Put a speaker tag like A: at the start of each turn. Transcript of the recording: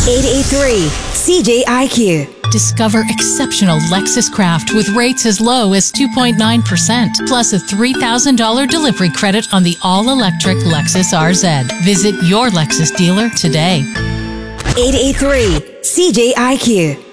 A: 883 CJIQ.
B: Discover exceptional Lexus Craft with rates as low as 2.9%, plus a $3,000 delivery credit on the all-electric Lexus RZ. Visit your Lexus dealer today.
A: 883 CJIQ.